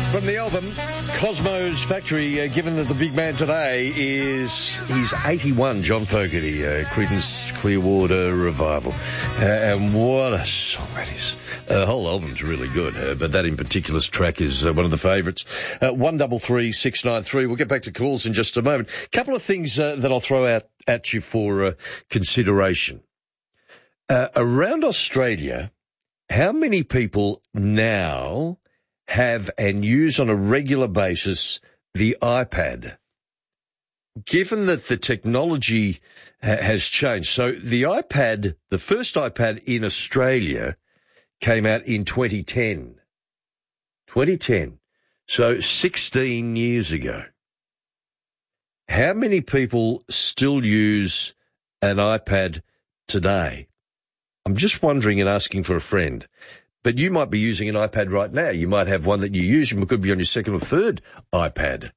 From the album Cosmo's Factory, given that the big man today he's 81, John Fogerty, Creedence Clearwater Revival. And what a song that is. The whole album's really good, but that in particular track is one of the favourites. 133693. We'll get back to calls in just a moment. A couple of things that I'll throw out at you for consideration. Around Australia, how many people now have and use on a regular basis the iPad? Given that the technology has changed. So the iPad, the first iPad in Australia came out in 2010. 2010. So 16 years ago. How many people still use an iPad today? I'm just wondering and asking for a friend. But you might be using an iPad right now. You might have one that you use. You could be on your second or third iPad.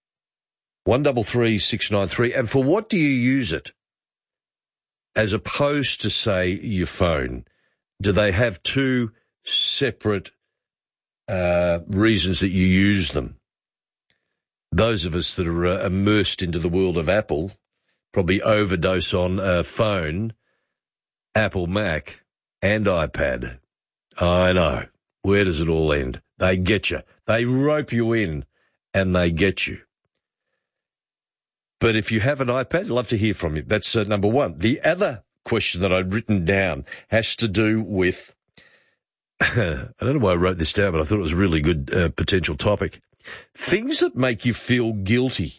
133693. And for what do you use it? As opposed to, say, your phone. Do they have two separate reasons that you use them? Those of us that are immersed into the world of Apple probably overdose on phone, Apple Mac, and iPad. I know. Where does it all end? They get you. They rope you in, and they get you. But if you have an iPad, I'd love to hear from you. That's number one. The other question that I'd written down has to do with, I don't know why I wrote this down, but I thought it was a really good potential topic. Things that make you feel guilty.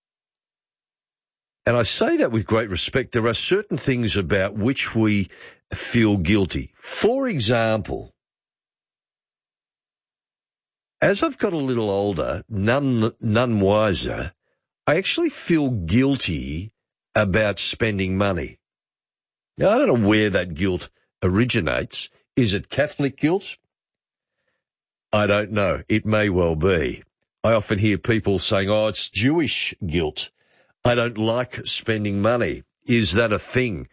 And I say that with great respect. There are certain things about which we feel guilty. For example, as I've got a little older, none wiser, I actually feel guilty about spending money. Now, I don't know where that guilt originates. Is it Catholic guilt? I don't know. It may well be. I often hear people saying, oh, it's Jewish guilt. I don't like spending money. Is that a thing?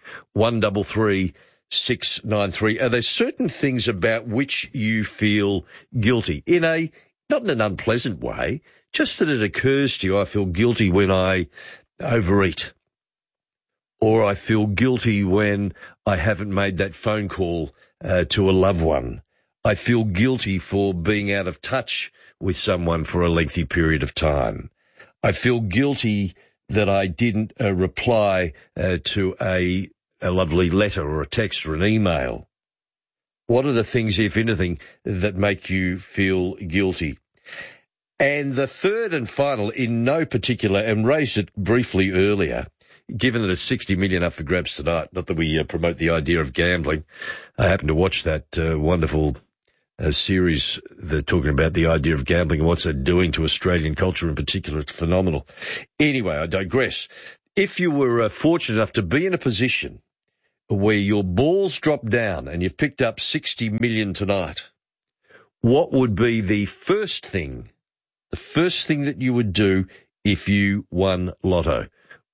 133693. Are there certain things about which you feel guilty? Not in an unpleasant way, just that it occurs to you, I feel guilty when I overeat. Or I feel guilty when I haven't made that phone call to a loved one. I feel guilty for being out of touch with someone for a lengthy period of time. I feel guilty that I didn't reply to a lovely letter or a text or an email. What are the things, if anything, that make you feel guilty? And the third and final, in no particular, and raised it briefly earlier, given that it's 60 million up for grabs tonight, not that we promote the idea of gambling. I happened to watch that wonderful series they're talking about the idea of gambling and what's it doing to Australian culture in particular. It's phenomenal. Anyway, I digress. If you were fortunate enough to be in a position where your balls dropped down and you've picked up 60 million tonight, what would be the first thing that you would do if you won Lotto?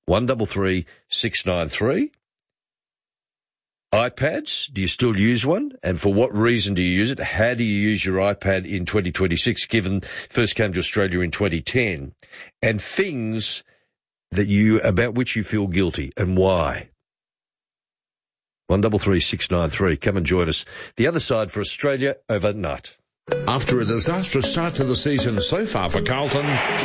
133693. iPads, do you still use one? And for what reason do you use it? How do you use your iPad in 2026, given first came to Australia in 2010? And things about which you feel guilty and why? 133693. Come and join us. The other side for Australia overnight. After a disastrous start to the season so far for Carlton,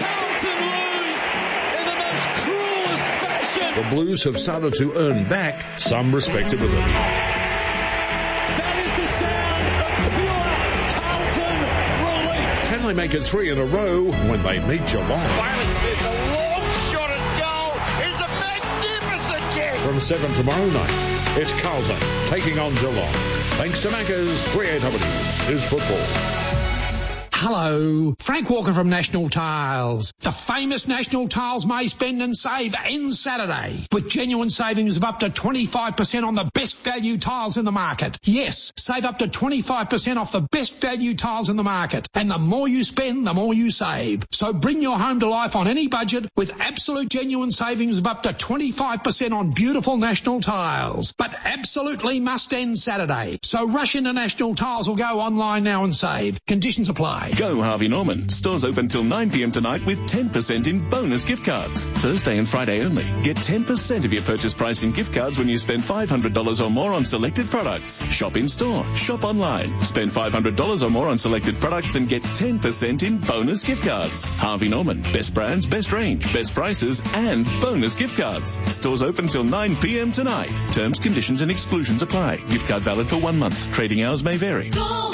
the Blues have started to earn back some respectability. That is the sound of pure Carlton relief. Can they make it 3 in a row when they meet Geelong? Bailey Smith, a long shot at goal, is a magnificent kick. From 7 tomorrow night, it's Carlton taking on Geelong. Thanks to Macca's, 3AW is football. Hello, Frank Walker from National Tiles. The famous National Tiles May Spend and Save ends Saturday with genuine savings of up to 25% on the best value tiles in the market. Yes, save up to 25% off the best value tiles in the market. And the more you spend, the more you save. So bring your home to life on any budget with absolute genuine savings of up to 25% on beautiful National Tiles. But absolutely must end Saturday. So rush into National Tiles or go online now and save. Conditions apply. apply. Go Harvey Norman. Stores open till 9 p.m. tonight with 10% in bonus gift cards. Thursday and Friday only. Get 10% of your purchase price in gift cards when you spend $500 or more on selected products. Shop in store. Shop online. Spend $500 or more on selected products and get 10% in bonus gift cards. Harvey Norman. Best brands, best range, best prices, and bonus gift cards. Stores open till 9 p.m. tonight. Terms, conditions, and exclusions apply. Gift card valid for 1 month. Trading hours may vary.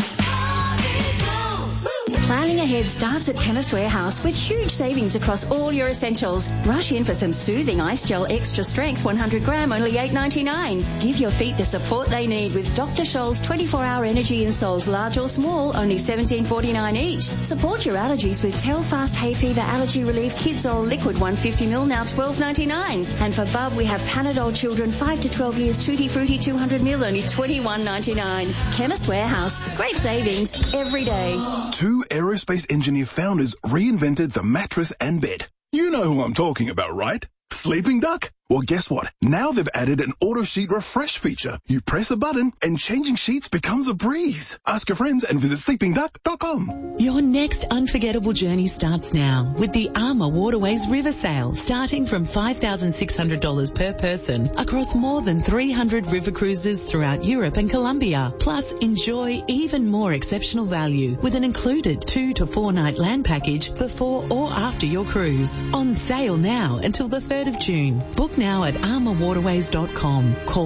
Planning ahead starts at Chemist Warehouse with huge savings across all your essentials. Rush in for some soothing Ice Gel Extra Strength 100 gram, only $8.99. Give your feet the support they need with Dr. Scholl's 24-hour energy insoles, large or small, only $17.49 each. Support your allergies with Telfast Hay Fever Allergy Relief Kids Oral Liquid 150ml, now $12.99. And for Bub, we have Panadol Children 5 to 12 years Tutti Frutti 200ml, only $21.99. Chemist Warehouse. Great savings every day. Two aerospace engineer founders reinvented the mattress and bed. You know who I'm talking about, right? Sleeping Duck? Well, guess what? Now they've added an auto sheet refresh feature. You press a button and changing sheets becomes a breeze. Ask your friends and visit sleepingduck.com. Your next unforgettable journey starts now with the Armour Waterways River Sail, starting from $5,600 per person across more than 300 river cruises throughout Europe and Colombia. Plus, enjoy even more exceptional value with an included 2 to 4 night land package before or after your cruise. On sale now until the 3rd of June. Book now at armourwaterways.com. Call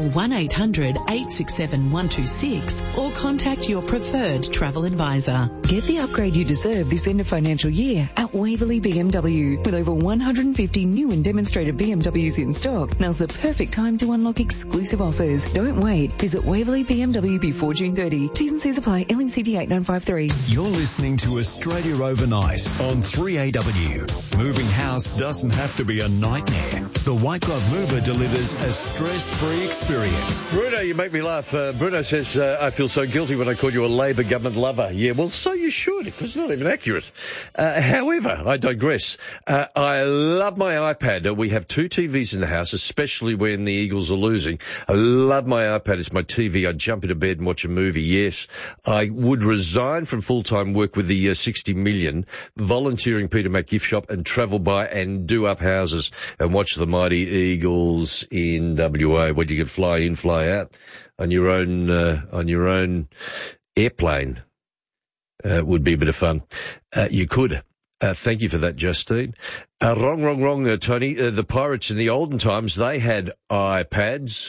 1-800-867-126 or contact your preferred travel advisor. Get the upgrade you deserve this end of financial year at Waverley BMW. With over 150 new and demonstrated BMWs in stock, now's the perfect time to unlock exclusive offers. Don't wait. Visit Waverley BMW before June 30. T's and C's apply. LMCT 8953. You're listening to Australia Overnight on 3AW. Moving house doesn't have to be a nightmare. The White Glove Mover delivers a stress-free experience. Bruno, you make me laugh. Bruno says, I feel so guilty when I call you a Labor government lover. Yeah, well, so you should, because it's not even accurate. However, I digress. I love my iPad. We have 2 TVs in the house, especially when the Eagles are losing. I love my iPad. It's my TV. I jump into bed and watch a movie. Yes, I would resign from full-time work with the 60 million, volunteering Peter Mac gift shop and travel by and do up houses and watch the mighty Eagles in WA, where you could fly in, fly out on your own airplane. Would be a bit of fun. You could. Thank you for that, Justine. Wrong, Tony. The Pirates in the olden times, they had iPads.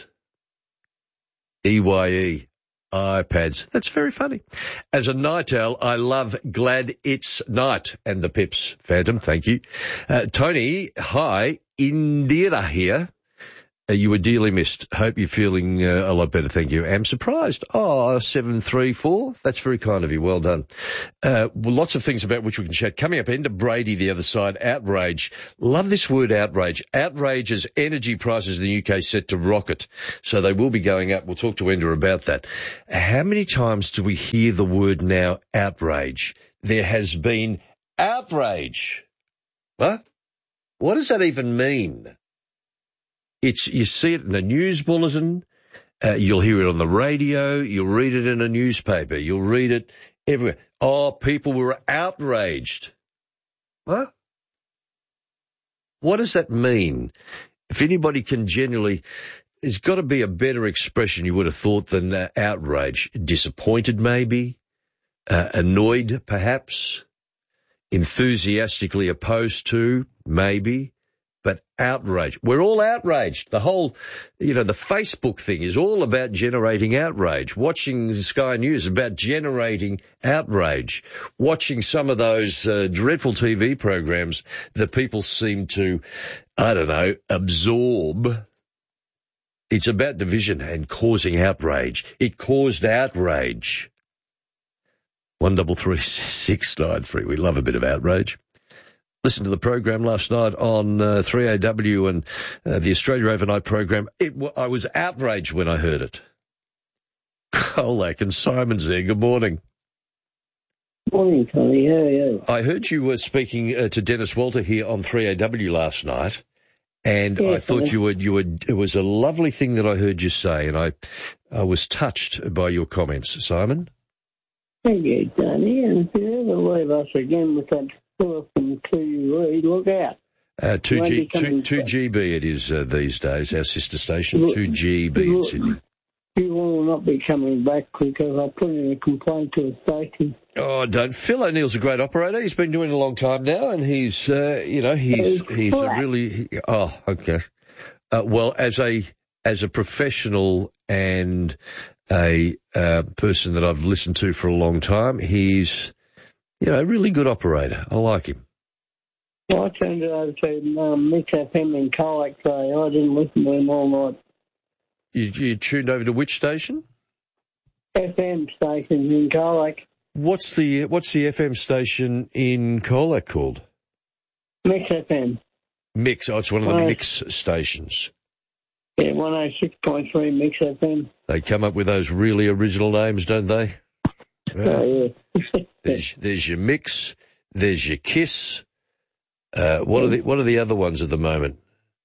EYE. iPads. That's very funny. As a night owl, I love Glad It's Night and the Pips. Phantom, thank you. Tony, hi. Indira here. You were dearly missed. Hope you're feeling a lot better. Thank you. Am surprised. 734. That's very kind of you. Well done. Well, lots of things about which we can chat. Coming up, Enda Brady, the other side. Outrage. Love this word, outrage. Outrage as energy prices in the UK set to rocket. So they will be going up. We'll talk to Enda about that. How many times do we hear the word now, outrage? There has been outrage. What? What does that even mean? You see it in a news bulletin, you'll hear it on the radio, you'll read it in a newspaper, you'll read it everywhere. People were outraged. What? What does that mean? If anybody can genuinely, there's got to be a better expression you would have thought than outrage. Disappointed maybe, annoyed perhaps, enthusiastically opposed to maybe. But outrage. We're all outraged. The whole, the Facebook thing is all about generating outrage. Watching the Sky News is about generating outrage. Watching some of those dreadful TV programs that people seem to, absorb. It's about division and causing outrage. It caused outrage. 133693. We love a bit of outrage. Listened to the program last night on 3AW and the Australia Overnight program. I was outraged when I heard it. Colac and Simon's there. Good morning. Morning, Tony. How are you? I heard you were speaking to Dennis Walter here on 3AW last night, and I thought you would. It was a lovely thing that I heard you say, and I was touched by your comments, Simon. Thank you, Tony. And leave us again with that fella from 2UE. Look out. 2GB it is these days, our sister station, 2GB in Sydney. You will not be coming back because I'll put in a complaint to the station. Oh, don't. Phil O'Neill's a great operator. He's been doing it a long time now, and he's a really... Oh, okay. Well, as a professional and a person that I've listened to for a long time, he's, a really good operator. I like him. Well, I turned it over to Mix FM in Colac today. I didn't listen to him all night. You tuned over to which station? FM station in Colac. What's the FM station in Colac called? Mix FM. Mix. Oh, it's one of the Mix stations. Yeah, 106.3 Mix FM. They come up with those really original names, don't they? Oh, yeah. there's your Mix. There's your Kiss. What are the other ones at the moment?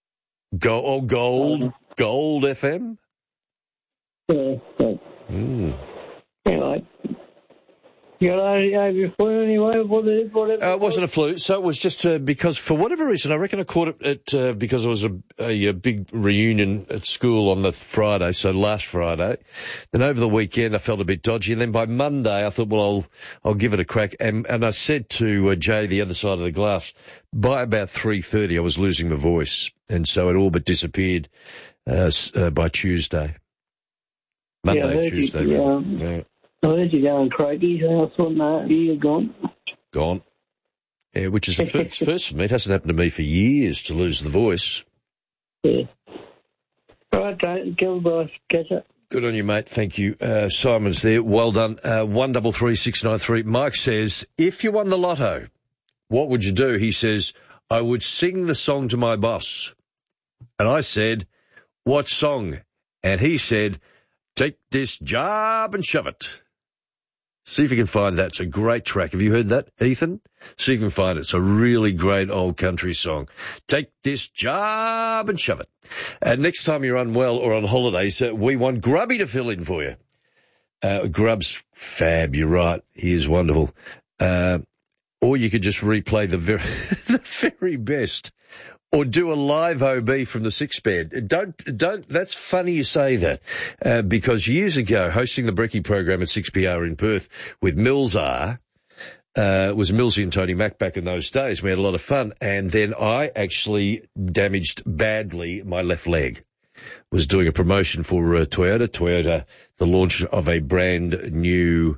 Gold FM. Yeah. Anyway, you got over flu anyway? Whatever. It wasn't a flu, so it was just because for whatever reason, I reckon I caught it because it was a big reunion at school on the Friday, so last Friday. Then over the weekend, I felt a bit dodgy, and then by Monday, I thought, well, I'll give it a crack. And I said to Jay, the other side of the glass, by about 3:30, I was losing my voice, and so it all but disappeared by Tuesday. Monday, Tuesday. Yeah. I heard you going croaky, so I thought, no, you're gone. Gone. Yeah, which is the first for me. It hasn't happened to me for years to lose the voice. Yeah. All right, Gilbert, catch up. Good on you, mate. Thank you. Simon's there. Well done. 133693. Mike says, if you won the lotto, what would you do? He says, I would sing the song to my boss. And I said, what song? And he said, take this job and shove it. See if you can find that. It's a great track. Have you heard that, Ethan? See if you can find it. It's a really great old country song. Take this job and shove it. Next time you're unwell or on holidays, we want Grubby to fill in for you. Grub's fab, you're right. He is wonderful. Or you could just replay the very best. Or do a live OB from the six bed. Don't, that's funny you say that, because years ago, hosting the Brekkie program at 6PR in Perth with Mills was Millsy and Tony Mack back in those days. We had a lot of fun. And then I actually damaged badly my left leg. Was doing a promotion for Toyota, the launch of a brand new,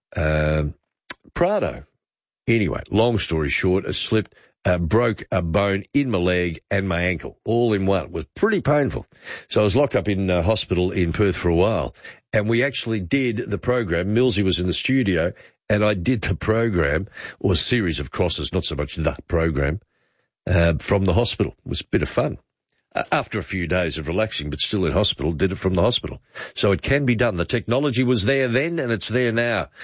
Prado. Anyway, long story short, I slipped, broke a bone in my leg and my ankle, all in one. It was pretty painful. So I was locked up in hospital in Perth for a while, and we actually did the program. Millsy was in the studio, and I did the program, or a series of crosses, not so much the program, from the hospital. It was a bit of fun. After a few days of relaxing, but still in hospital, did it from the hospital. So it can be done. The technology was there then, and it's there now.